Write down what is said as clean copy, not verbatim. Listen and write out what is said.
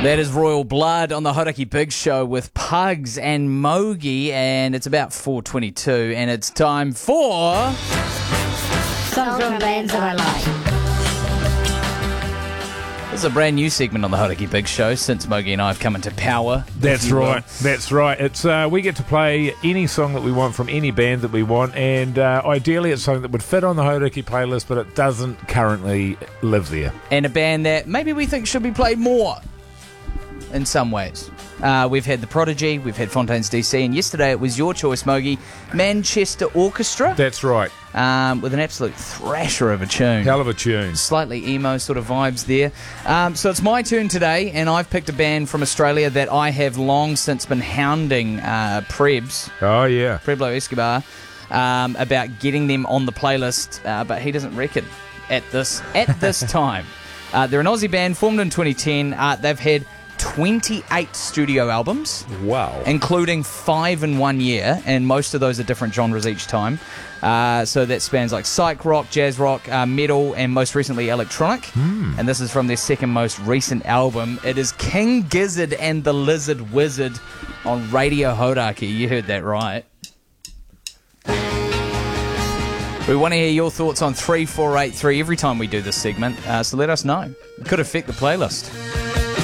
That is Royal Blood on the Hodaki Big Show with Pugs and Mogi, and it's about 4:22, and it's time for... Songs from bands that I like. This is a brand new segment on the Hodaki Big Show since Mogi and I have come into power. That's right. That's right. It's we get to play any song that we want from any band that we want, and ideally it's something that would fit on the Hodaki playlist, but it doesn't currently live there. And a band that maybe we think should be played more in some ways. We've had The Prodigy, we've had Fontaines DC, and yesterday it was your choice, Mogi, Manchester Orchestra. That's right. With an absolute thrasher of a tune. Hell of a tune. Slightly emo sort of vibes there. So it's my turn today, and I've picked a band from Australia that I have long since been hounding Prebs. Oh, yeah. Preblo Escobar, about getting them on the playlist, but he doesn't reckon at this time. They're an Aussie band formed in 2010. They've had 28 studio albums. Wow. Including 5 in 1 year, and most of those are different genres each time. So that spans like psych rock, jazz rock, metal, and most recently electronic. And this is from their second most recent album. It is King Gizzard and the Lizard Wizard on Radio Hodaki. You heard that right. We want to hear your thoughts on 3483 every time we do this segment, so let us know. It could affect the playlist.